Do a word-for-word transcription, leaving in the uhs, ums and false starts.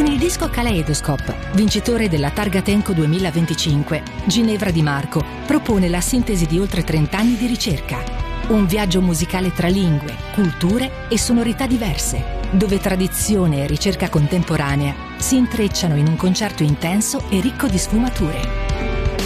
Con il disco Kaleidoscope, vincitore della Targa Tenco duemilaventicinque, Ginevra Di Marco propone la sintesi di oltre trenta anni di ricerca. Un viaggio musicale tra lingue, culture e sonorità diverse, dove tradizione e ricerca contemporanea si intrecciano in un concerto intenso e ricco di sfumature.